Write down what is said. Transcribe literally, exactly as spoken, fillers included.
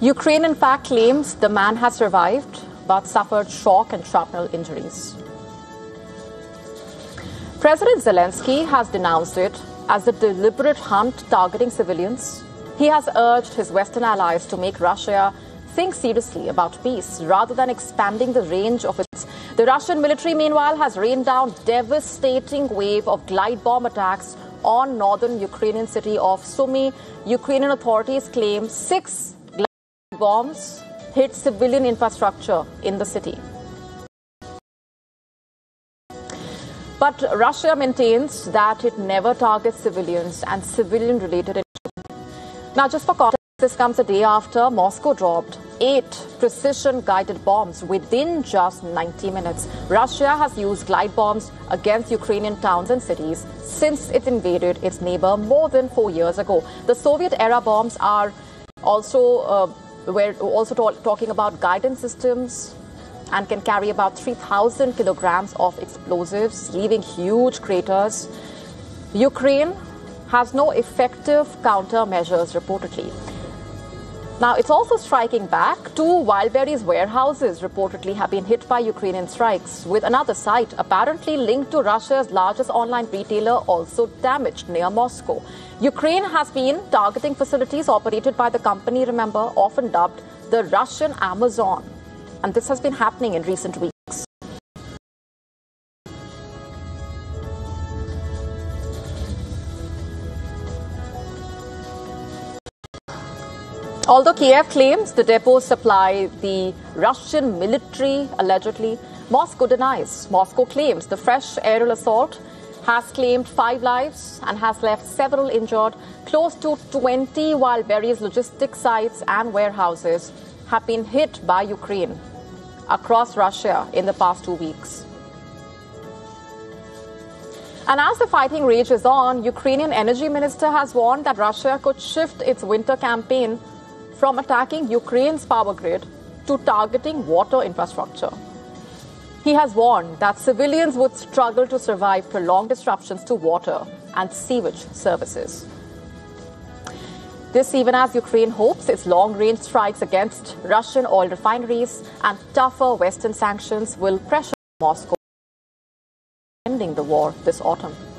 Ukraine, in fact, claims the man has survived but suffered shock and shrapnel injuries. President Zelensky has denounced it as a deliberate hunt targeting civilians. He has urged his Western allies to make Russia think seriously about peace rather than expanding the range of its. The Russian military, meanwhile, has rained down devastating wave of glide bomb attacks on northern Ukrainian city of Sumy. Ukrainian authorities claim six glide bombs hit civilian infrastructure in the city. But Russia maintains that it never targets civilians and civilian-related issues. Now, just for context, this comes a day after Moscow dropped eight precision-guided bombs within just ninety minutes. Russia has used glide bombs against Ukrainian towns and cities since it invaded its neighbor more than four years ago. The Soviet-era bombs are also, uh, we're also talking about guidance systems and can carry about three thousand kilograms of explosives, leaving huge craters. Ukraine has no effective countermeasures, reportedly. Now, it's also striking back. Two Wildberries warehouses reportedly have been hit by Ukrainian strikes, with another site apparently linked to Russia's largest online retailer also damaged near Moscow. Ukraine has been targeting facilities operated by the company, remember, often dubbed the Russian Amazon. And this has been happening in recent weeks. Although Kiev claims the depots supply the Russian military, allegedly, Moscow denies. Moscow claims the fresh aerial assault has claimed five lives and has left several injured. Close to twenty Wildberries logistics sites and warehouses have been hit by Ukraine across Russia in the past two weeks. And as the fighting rages on, Ukrainian energy minister has warned that Russia could shift its winter campaign from attacking Ukraine's power grid to targeting water infrastructure. He has warned that civilians would struggle to survive prolonged disruptions to water and sewage services. This even as Ukraine hopes its long-range strikes against Russian oil refineries and tougher Western sanctions will pressure Moscow ending the war this autumn.